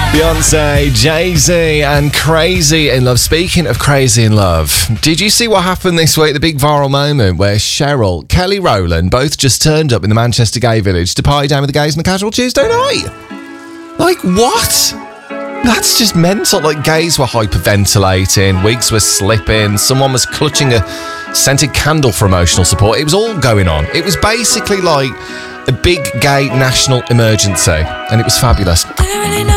Beyonce, Jay-Z and Crazy in Love. Speaking of Crazy in Love, did you see what happened this week? The big viral moment where Cheryl, Kelly Rowland both just turned up in the Manchester gay village to party down with the gays on a casual Tuesday night. Like, what? That's just mental. Like, gays were hyperventilating, wigs were slipping, someone was clutching a scented candle for emotional support. It was all going on. It was basically like a big gay national emergency, and it was fabulous.